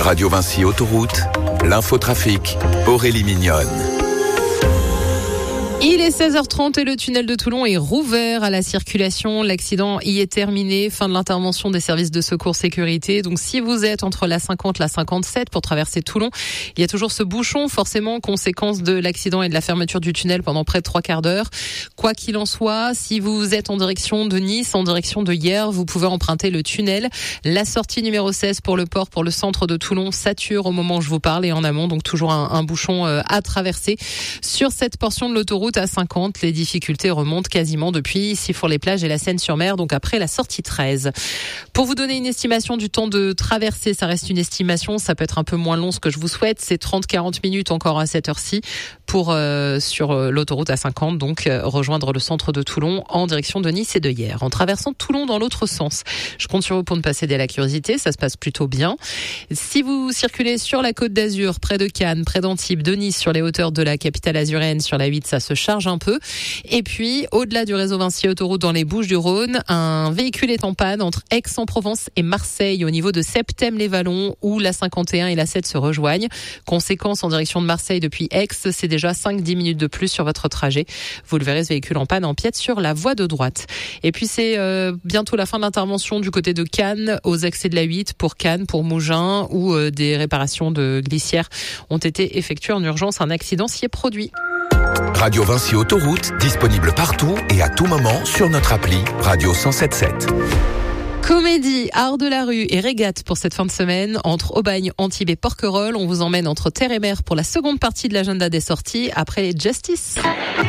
Radio Vinci Autoroute, l'infotrafic, Aurélie Mignonne. Il est 16h30 et le tunnel de Toulon est rouvert à la circulation. L'accident y est terminé. Fin de l'intervention des services de secours sécurité. Donc si vous êtes entre la 50 et la 57 pour traverser Toulon, il y a toujours ce bouchon, forcément conséquence de l'accident et de la fermeture du tunnel pendant près de 3/4 d'heure. Quoi qu'il en soit, si vous êtes en direction de Nice, en direction de Hyères, vous pouvez emprunter le tunnel. La sortie numéro 16 pour le port, pour le centre de Toulon, sature au moment où je vous parle et en amont. Donc toujours un bouchon à traverser. Sur cette portion de l'autoroute à 50, les difficultés remontent quasiment depuis Sifour-les-Plages et la Seine-sur-Mer, donc après la sortie 13. Pour vous donner une estimation du temps de traversée, ça reste une estimation, ça peut être un peu moins long ce que je vous souhaite, c'est 30-40 minutes encore à cette heure-ci pour sur l'autoroute à 50, donc rejoindre le centre de Toulon en direction de Nice et de Hyères. En traversant Toulon dans l'autre sens, je compte sur vous pour ne pas céder à la curiosité, ça se passe plutôt bien. Si vous circulez sur la Côte d'Azur, près de Cannes, près d'Antibes, de Nice, sur les hauteurs de la capitale azuréenne, sur la 8, ça se charge un peu. Et puis, au-delà du réseau Vinci Autoroute dans les Bouches-du-Rhône, un véhicule est en panne entre Aix-en-Provence et Marseille au niveau de Septème-les-Vallons où la 51 et la 7 se rejoignent. Conséquence, en direction de Marseille depuis Aix, c'est déjà 5-10 minutes de plus sur votre trajet. Vous le verrez, ce véhicule en panne empiète sur la voie de droite. Et puis, c'est bientôt la fin de l'intervention du côté de Cannes aux accès de la 8 pour Cannes, pour Mougins où des réparations de glissières ont été effectuées en urgence. Un accident s'y est produit. Radio Vinci Autoroute, disponible partout et à tout moment sur notre appli Radio 107.7. Comédie, art de la rue et régate pour cette fin de semaine entre Aubagne, Antibes et Porquerolles. On vous emmène entre terre et mer pour la seconde partie de l'agenda des sorties après Justice.